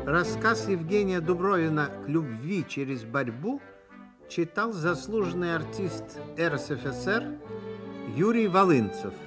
Рассказ Евгения Дубровина «К любви через борьбу» читал заслуженный артист РСФСР Юрий Волынцев.